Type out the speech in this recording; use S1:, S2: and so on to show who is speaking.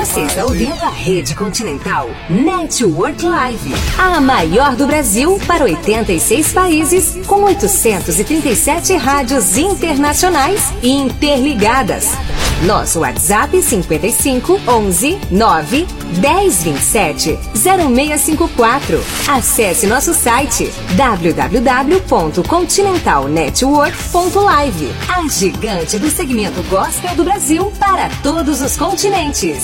S1: Você está ouvindo a Rede Continental Network Live, a maior do Brasil para 86 países, com 837 rádios internacionais e interligadas. Nosso WhatsApp 55 11 9 10 27 0654. Acesse nosso site www.continentalnetwork.live, a gigante do segmento gospel do Brasil para todos os continentes.